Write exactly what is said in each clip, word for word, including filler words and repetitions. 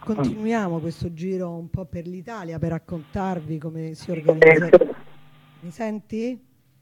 continuiamo questo giro un po' per l'Italia per raccontarvi come si organizza. Mi senti?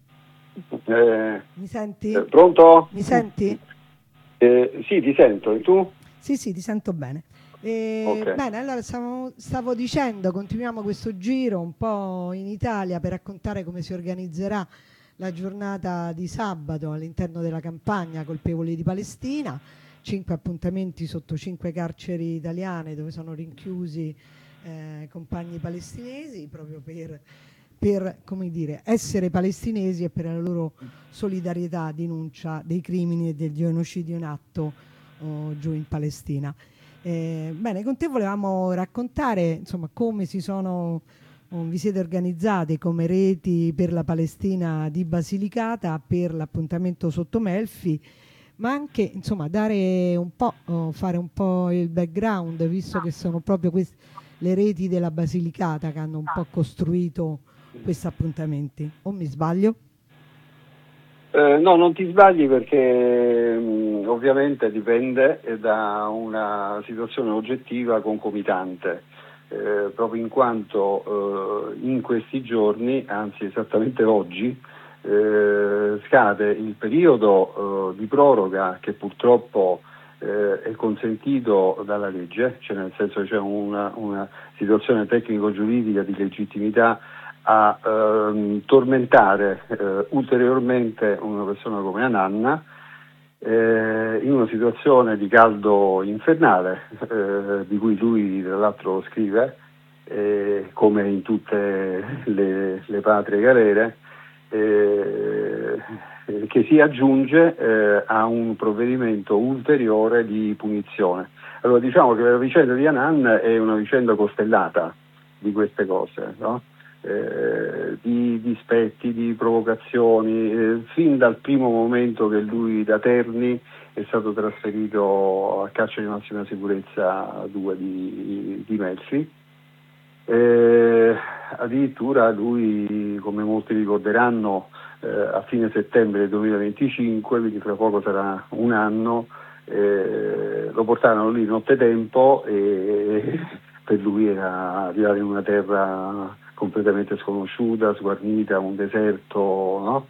Eh, Mi senti? eh, pronto? Mi senti? Eh, sì, ti sento, e tu? Sì, sì, ti sento bene. Eh, Ok. Bene, allora stavo, stavo dicendo, continuiamo questo giro un po' in Italia per raccontare come si organizzerà la giornata di sabato all'interno della campagna Colpevoli di Palestina. Cinque appuntamenti sotto cinque carceri italiane dove sono rinchiusi eh, compagni palestinesi proprio per, per come dire, essere palestinesi e per la loro solidarietà, denuncia dei crimini e del genocidio in atto oh, giù in Palestina. Eh, bene, con te volevamo raccontare insomma come si sono oh, vi siete organizzati come reti per la Palestina di Basilicata per l'appuntamento sotto Melfi, ma anche insomma dare un po', oh, fare un po' il background, visto che sono proprio queste le reti della Basilicata che hanno un po' costruito questi appuntamenti. O mi sbaglio? Eh, no, non ti sbagli perché mh, ovviamente dipende da una situazione oggettiva concomitante, eh, proprio in quanto eh, in questi giorni, anzi esattamente oggi, eh, scade il periodo eh, di proroga che purtroppo eh, è consentito dalla legge, cioè nel senso che c'è una, una situazione tecnico-giuridica di legittimità a ehm, tormentare eh, ulteriormente una persona come Ananna eh, in una situazione di caldo infernale, eh, di cui lui tra l'altro scrive, eh, come in tutte le, le patrie galere, eh, che si aggiunge eh, a un provvedimento ulteriore di punizione. Allora diciamo che la vicenda di Anan è una vicenda costellata di queste cose, no? Eh, di dispetti, di provocazioni, eh, fin dal primo momento che lui da Terni è stato trasferito a carcere di massima sicurezza due di, di Melfi. Eh, addirittura lui, come molti ricorderanno, eh, a fine settembre duemilaventicinque, quindi fra poco sarà un anno, eh, lo portarono lì nottetempo e per lui era arrivare in una terra completamente sconosciuta, sguarnita, un deserto, no?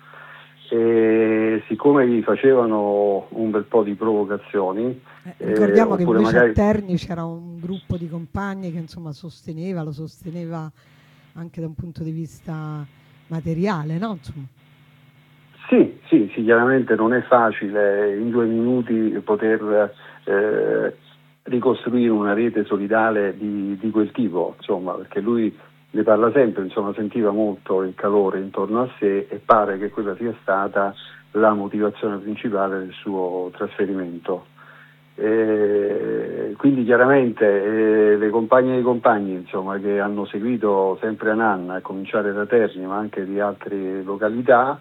E siccome gli facevano un bel po' di provocazioni, Eh, eh, ricordiamo che oppure invece a magari... Terni c'era un gruppo di compagni che insomma sosteneva, lo sosteneva anche da un punto di vista materiale, no? Insomma. Sì, sì, sì, chiaramente non è facile in due minuti poter eh, ricostruire una rete solidale di, di quel tipo, insomma, perché lui ne parla sempre, insomma, sentiva molto il calore intorno a sé e pare che quella sia stata la motivazione principale del suo trasferimento. Eh, quindi chiaramente eh, le compagne e i compagni insomma, che hanno seguito sempre Ananna, a cominciare da Terni ma anche di altre località,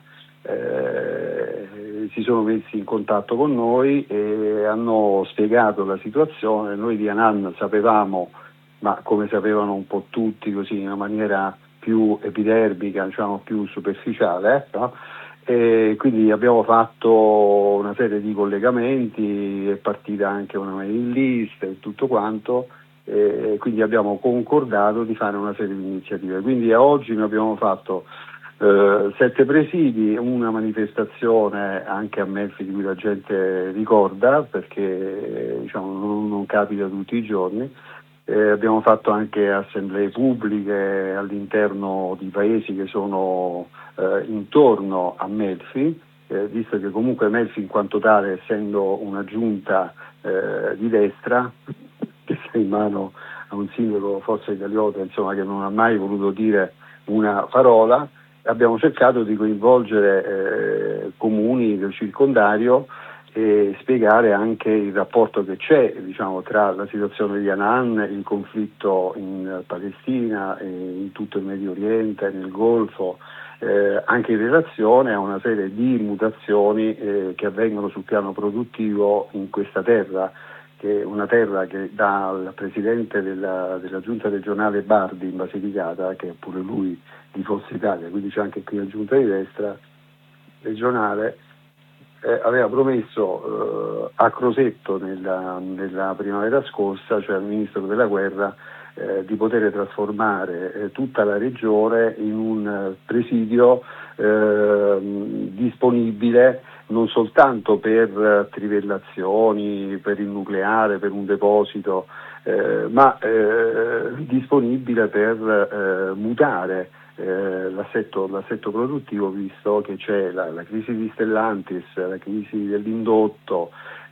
eh, si sono messi in contatto con noi e hanno spiegato la situazione. Noi di Anan sapevamo, ma come sapevano un po' tutti, così in una maniera più epidermica, diciamo più superficiale, eh, no? E quindi abbiamo fatto una serie di collegamenti, è partita anche una mailing list e tutto quanto, e quindi abbiamo concordato di fare una serie di iniziative. Quindi a oggi noi abbiamo fatto eh, sette presidi, una manifestazione anche a Melfi di cui la gente ricorda perché diciamo, non, non capita tutti i giorni. Eh, abbiamo fatto anche assemblee pubbliche all'interno di paesi che sono eh, intorno a Melfi, eh, visto che comunque Melfi in quanto tale, essendo una giunta eh, di destra, che sta in mano a un sindaco Forza Italiota, insomma, che non ha mai voluto dire una parola, abbiamo cercato di coinvolgere eh, comuni del circondario e spiegare anche il rapporto che c'è, diciamo, tra la situazione di Anan, il conflitto in Palestina, e in tutto il Medio Oriente, nel Golfo, eh, anche in relazione a una serie di mutazioni eh, che avvengono sul piano produttivo in questa terra, che è una terra che dal presidente della, della giunta regionale Bardi in Basilicata, che è pure lui di Forza Italia, quindi c'è anche qui la giunta di destra regionale, eh, aveva promesso eh, a Crosetto nella, nella primavera scorsa, cioè al Ministro della Guerra, eh, di poter trasformare eh, tutta la regione in un presidio eh, disponibile non soltanto per trivellazioni, per il nucleare, per un deposito, eh, ma eh, disponibile per eh, mutare eh, l'assetto, l'assetto produttivo, visto che c'è la, la crisi di Stellantis, la crisi dell'indotto,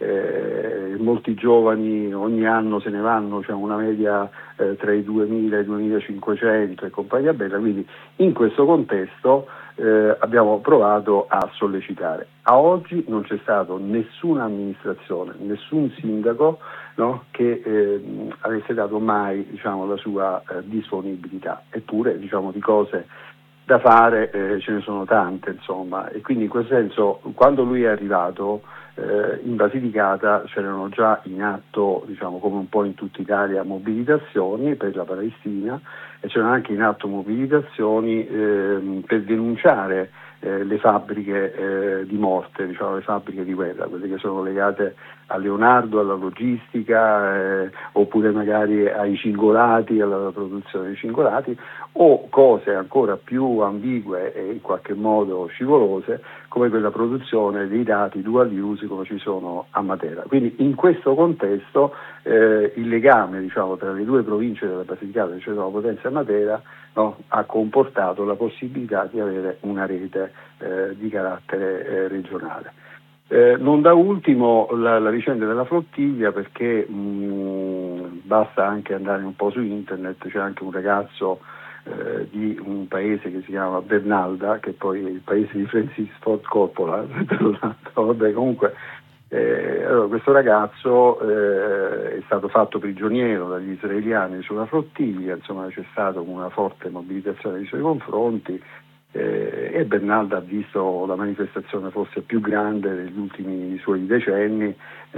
eh, molti giovani ogni anno se ne vanno, c'è una media eh, tra i duemila e i duemilacinquecento e compagnia bella, quindi in questo contesto eh, abbiamo provato a sollecitare. A oggi non c'è stato nessuna amministrazione, nessun sindaco, no, che eh, avesse dato mai, diciamo, la sua eh, disponibilità, eppure, diciamo, di cose da fare eh, ce ne sono tante, insomma, e quindi in questo senso quando lui è arrivato eh, in Basilicata c'erano già in atto, diciamo, come un po' in tutta Italia, mobilitazioni per la Palestina, e c'erano anche in atto mobilitazioni eh, per denunciare eh, le fabbriche eh, di morte, diciamo, le fabbriche di guerra, quelle che sono legate a Leonardo, alla logistica, eh, oppure magari ai cingolati, alla produzione dei cingolati, o cose ancora più ambigue e in qualche modo scivolose, come quella produzione dei dati dual use come ci sono a Matera. Quindi in questo contesto eh, il legame, diciamo, tra le due province della Basilicata, cioè la Potenza e Matera, no, ha comportato la possibilità di avere una rete eh, di carattere eh, regionale. Eh, non da ultimo la, la vicenda della flottiglia, perché mh, basta anche andare un po' su internet, c'è anche un ragazzo eh, di un paese che si chiama Bernalda, che poi è il paese di Francis Ford Coppola, vabbè, comunque eh, allora, questo ragazzo eh, è stato fatto prigioniero dagli israeliani sulla flottiglia, insomma c'è stata una forte mobilitazione nei suoi confronti. Eh, e Bernalda ha visto la manifestazione forse più grande degli ultimi suoi decenni,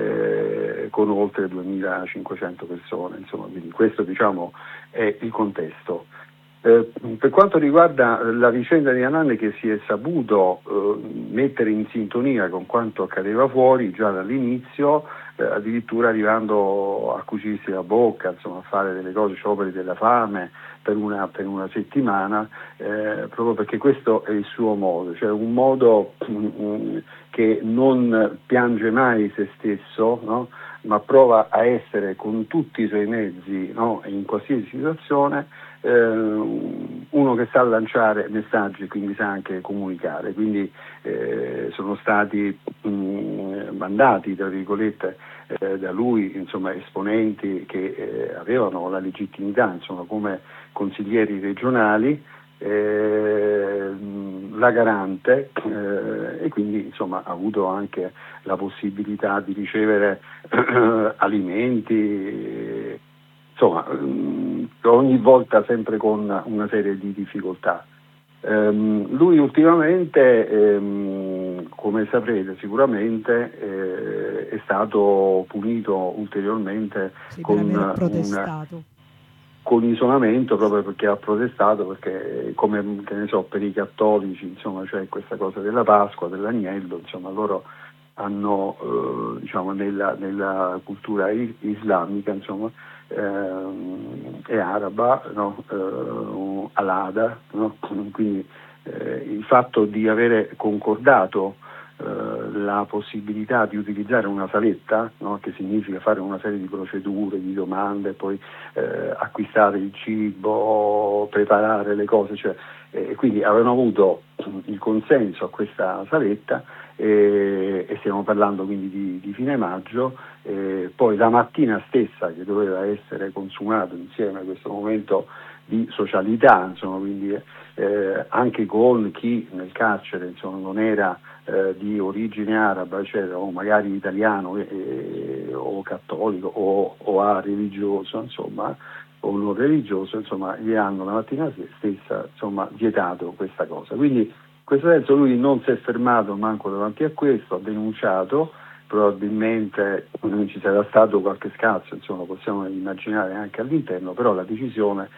eh, con oltre duemilacinquecento persone, insomma, quindi questo, diciamo, è il contesto. Eh, per quanto riguarda la vicenda di Hanan, che si è saputo eh, mettere in sintonia con quanto accadeva fuori già dall'inizio, eh, addirittura arrivando a cucirsi la bocca, insomma, a fare delle cose, scioperi della fame per una, per una settimana, eh, proprio perché questo è il suo modo, cioè un modo mm, che non piange mai se stesso, no? Ma prova a essere con tutti i suoi mezzi, no? In qualsiasi situazione, eh, uno che sa lanciare messaggi e quindi sa anche comunicare, quindi eh, sono stati mh, mandati, tra virgolette, eh, da lui, insomma, esponenti che eh, avevano la legittimità, insomma, come consiglieri regionali, eh, la garante, eh, e quindi, insomma, ha avuto anche la possibilità di ricevere eh, alimenti, eh, insomma, mh, ogni volta sempre con una serie di difficoltà. Um, lui ultimamente, ehm, come saprete sicuramente, eh, è stato punito ulteriormente sì, con per aver un protestato. con isolamento, proprio perché ha protestato, perché come, che ne so, per i cattolici, insomma, c'è questa cosa della Pasqua, dell'agnello, insomma, loro hanno, eh, diciamo, nella, nella cultura islamica, insomma, ehm, e araba, no? eh, alada, no? Quindi eh, il fatto di avere concordato eh, la possibilità di utilizzare una saletta, no? Che significa fare una serie di procedure, di domande, poi eh, acquistare il cibo, preparare le cose, cioè, eh, quindi avevano avuto il consenso a questa saletta, eh, e stiamo parlando quindi di, di fine maggio, eh, poi la mattina stessa, che doveva essere consumato insieme a questo momento di socialità, insomma, quindi eh, anche con chi nel carcere, insomma, non era eh, di origine araba, eccetera, o magari italiano eh, o cattolico o, o a religioso, insomma, o non religioso, insomma, gli hanno la mattina stessa, insomma, vietato questa cosa. Quindi in questo senso lui non si è fermato manco davanti a questo, ha denunciato, probabilmente ci sarà stato qualche scazzo, insomma, possiamo immaginare anche all'interno, però la decisione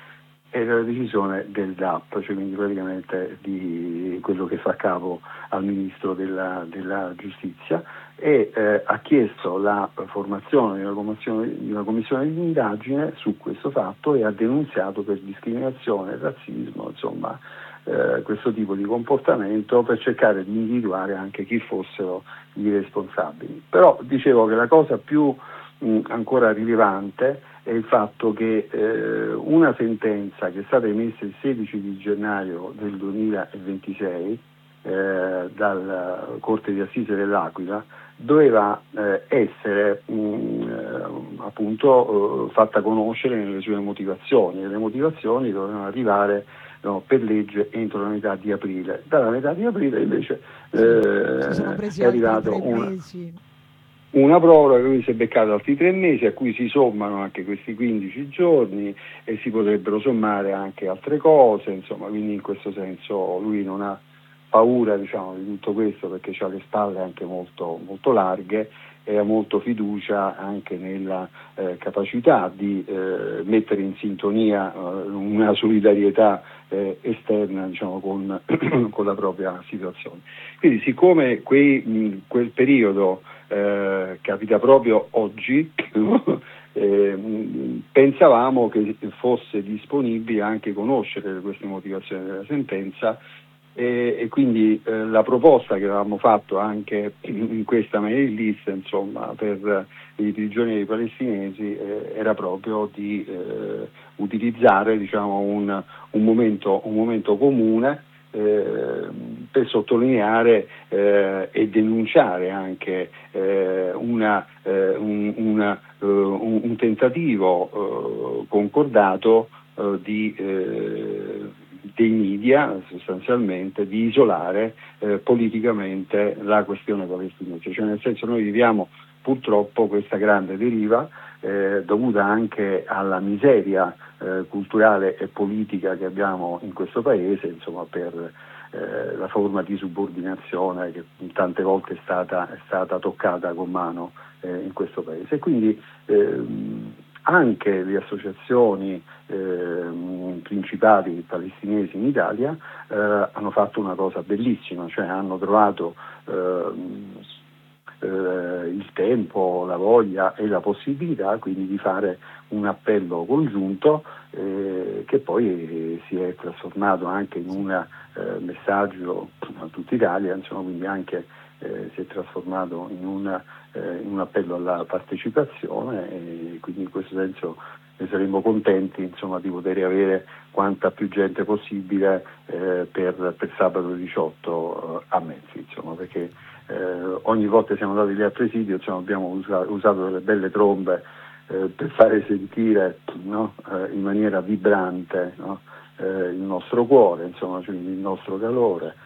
era la decisione del D A P, cioè quindi praticamente di quello che fa capo al Ministro della, della Giustizia, e eh, ha chiesto la formazione di una commissione, di una commissione di indagine su questo fatto e ha denunziato per discriminazione, razzismo, insomma eh, questo tipo di comportamento, per cercare di individuare anche chi fossero i responsabili. Però dicevo che la cosa più mh, ancora rilevante è il fatto che eh, una sentenza che è stata emessa il sedici di gennaio del duemilaventisei eh, dalla Corte di Assise dell'Aquila doveva eh, essere mh, eh, appunto eh, fatta conoscere nelle sue motivazioni, e le motivazioni dovevano arrivare no, per legge entro la metà di aprile. Dalla metà di aprile invece eh, si sono presi è altri arrivato tre un mesi. una proroga, quindi si è beccato altri tre mesi a cui si sommano anche questi quindici giorni e si potrebbero sommare anche altre cose, insomma, quindi in questo senso lui non ha paura, diciamo, di tutto questo, perché ha le spalle anche molto, molto larghe e ha molto fiducia anche nella eh, capacità di eh, mettere in sintonia eh, una solidarietà eh, esterna, diciamo, con, con la propria situazione. Quindi siccome quei, mh, quel periodo Eh, capita proprio oggi, eh, pensavamo che fosse disponibile anche conoscere queste motivazioni della sentenza e, e quindi eh, la proposta che avevamo fatto anche in questa mail list, insomma, per i prigionieri palestinesi eh, era proprio di eh, utilizzare, diciamo, un, un, momento, un momento comune Eh, per sottolineare eh, e denunciare anche eh, una, eh, un, una, eh, un, un tentativo eh, concordato eh, di, eh, dei media sostanzialmente di isolare eh, politicamente la questione palestinese, cioè nel senso noi viviamo purtroppo questa grande deriva eh, dovuta anche alla miseria eh, culturale e politica che abbiamo in questo paese, insomma, per eh, la forma di subordinazione che tante volte è stata, è stata toccata con mano eh, in questo paese. E quindi ehm, anche le associazioni eh, principali palestinesi in Italia eh, hanno fatto una cosa bellissima, cioè hanno trovato eh, Eh, il tempo, la voglia e la possibilità quindi di fare un appello congiunto eh, che poi eh, si è trasformato anche in un eh, messaggio a tutta Italia, insomma, quindi anche eh, si è trasformato in, una, eh, in un appello alla partecipazione e quindi in questo senso ne saremmo contenti, insomma, di poter avere quanta più gente possibile eh, per, per sabato diciotto eh, a Menzi, insomma, perché Eh, ogni volta che siamo andati lì al presidio, insomma, abbiamo usato, usato delle belle trombe eh, per fare sentire, no, eh, in maniera vibrante, no, eh, il nostro cuore, insomma, cioè il nostro calore.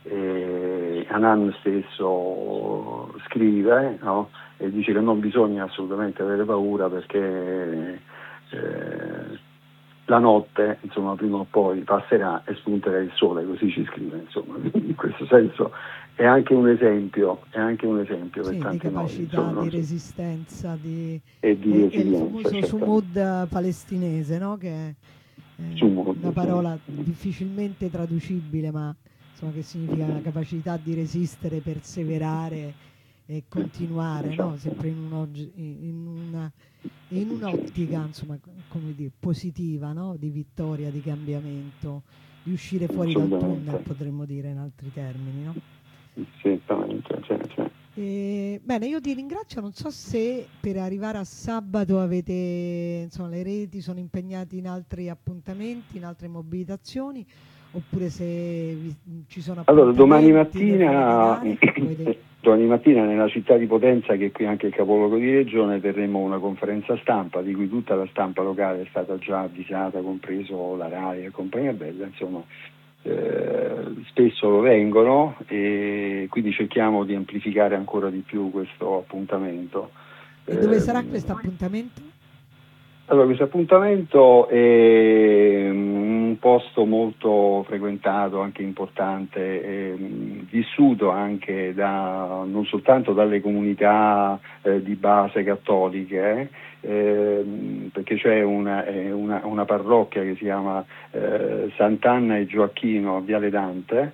E Hanan stesso scrive, no, e dice che non bisogna assolutamente avere paura perché eh, la notte, insomma, prima o poi passerà e spunterà il sole, così ci scrive, insomma. In questo senso è anche un esempio, è anche un esempio per Sì, di tanti capacità, noi, di so, resistenza, di, e di e, e il resilienza, famoso certamente. sumud palestinese, no? Che è eh, Sumud, una parola sì. difficilmente traducibile, ma insomma, che significa la capacità di resistere, perseverare e continuare, no? Sempre in, un'og- in, una, in un'ottica, insomma, come dire, positiva, no? Di vittoria, di cambiamento, di uscire fuori dal tunnel, Assolutamente, potremmo dire in altri termini, no? certamente, cioè, cioè. E, bene, io ti ringrazio, non so se per arrivare a sabato avete, insomma, le reti sono impegnate in altri appuntamenti, in altre mobilitazioni, oppure se vi- ci sono Allora, domani appuntamenti da mattina, sottolineare. Volete- domani mattina nella città di Potenza, che è qui anche il capoluogo di regione, terremo una conferenza stampa di cui tutta la stampa locale è stata già avvisata, compreso la RAI e compagnia bella, insomma, eh, spesso vengono e quindi cerchiamo di amplificare ancora di più questo appuntamento. E dove Eh, sarà questo appuntamento? allora, questo appuntamento è un posto molto frequentato, anche importante, eh, vissuto anche da, non soltanto dalle comunità eh, di base cattoliche, eh, perché c'è una, eh, una, una parrocchia che si chiama eh, Sant'Anna e Gioacchino a Viale Dante,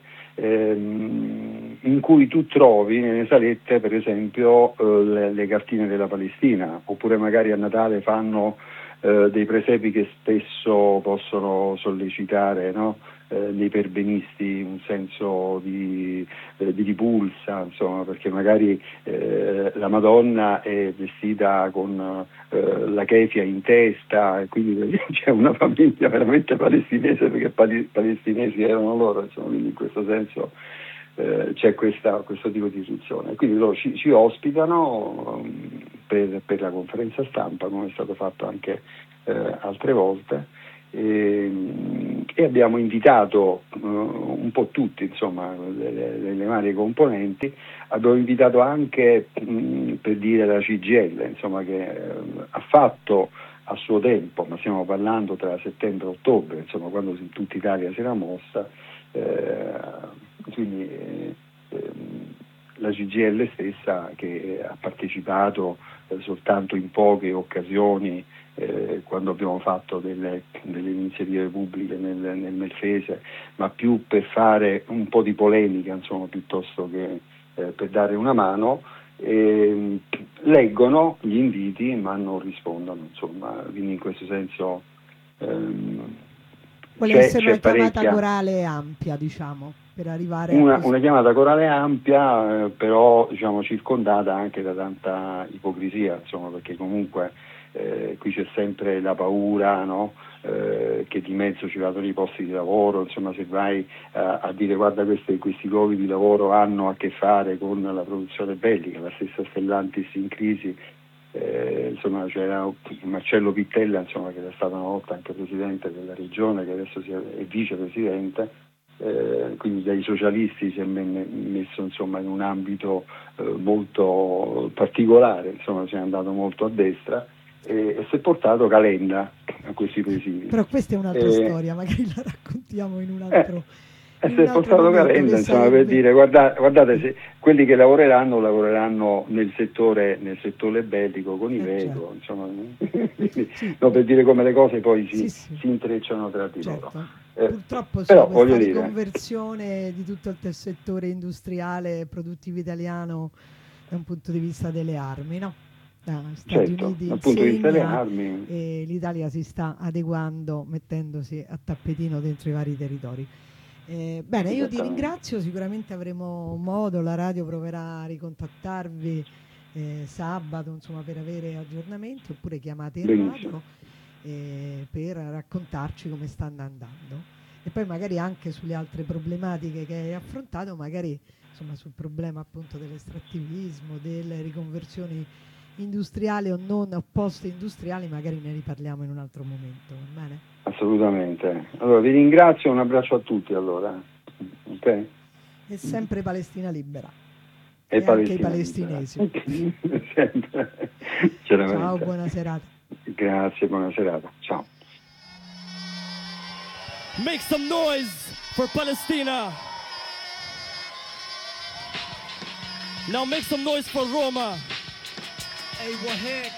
ehm, in cui tu trovi nelle salette per esempio eh, le, le cartine della Palestina, oppure magari a Natale fanno eh, dei presepi che spesso possono sollecitare, no? eh, nei perbenisti un senso di, eh, di ripulsa, insomma, perché magari eh, la Madonna è vestita con eh, la chefia in testa e quindi c'è una famiglia veramente palestinese, perché pali- palestinesi erano loro, insomma, quindi in questo senso eh, c'è questa, questo tipo di istruzione. Quindi loro ci, ci ospitano um, per, per la conferenza stampa, come è stato fatto anche eh, altre volte. E, e abbiamo invitato uh, un po' tutti, insomma, le, le, le varie componenti. Abbiamo invitato anche mh, per dire la C G I L, insomma, che uh, ha fatto a suo tempo, ma stiamo parlando tra settembre e ottobre, insomma, quando in tutta Italia si era mossa, eh, quindi eh, ehm, la C G I L stessa, che ha partecipato eh, soltanto in poche occasioni eh, quando abbiamo fatto delle, delle iniziative pubbliche nel, nel Melfese, ma più per fare un po' di polemica, insomma, piuttosto che eh, per dare una mano. E, leggono gli inviti ma non rispondono, insomma, quindi in questo senso ehm, vuole c'è, essere c'è una chiamata parecchia, corale ampia, diciamo, per arrivare una, a questo. una chiamata corale ampia, eh, però diciamo circondata anche da tanta ipocrisia, insomma, perché comunque eh, qui c'è sempre la paura, no? Eh, che di mezzo ci vadano i posti di lavoro, insomma, se vai eh, a dire guarda questi, questi luoghi di lavoro hanno a che fare con la produzione bellica, la stessa Stellantis in crisi, eh, insomma c'era Marcello Pittella, insomma, che era stato una volta anche presidente della regione, che adesso è vicepresidente, eh, quindi dai socialisti si è messo, insomma, in un ambito eh, molto particolare, insomma si è andato molto a destra e, e si è portato Calenda a questi presidi. Però questa è un'altra eh, storia, magari la raccontiamo in un altro, eh, in si un è altro portato momento, Calenda, che insomma, sarebbe... per dire guarda, guardate, se quelli che lavoreranno lavoreranno nel settore, nel settore bellico con i Eh, Veco, certo. insomma, Sì. no, per dire come le cose poi si, Sì, sì. si intrecciano tra di Certo. loro. Eh, Purtroppo sì, però, questa voglio dire, riconversione di tutto il settore industriale e produttivo italiano da un punto di vista delle armi, no? Da Stati certo, Uniti dal punto di vista delle insegna armi, e l'Italia si sta adeguando, mettendosi a tappetino dentro i vari territori. Eh, bene, io ti esattamente. ringrazio, sicuramente avremo modo, la radio proverà a ricontattarvi eh, sabato, insomma, per avere aggiornamenti, oppure chiamate in Benissimo. radio eh, per raccontarci come stanno andando. E poi magari anche sulle altre problematiche che hai affrontato, magari insomma sul problema appunto dell'estrattivismo, delle riconversioni industriali o non, o post-industriali, magari ne riparliamo in un altro momento, va bene? Assolutamente. Allora vi ringrazio, un abbraccio a tutti allora. Ok? E sempre Palestina libera. E, E anche i Palestina palestinesi. sempre. Ciao, buona serata. Grazie, buona serata. Ciao. Make some noise for Palestina. Now make some noise for Roma. Hey, we're here.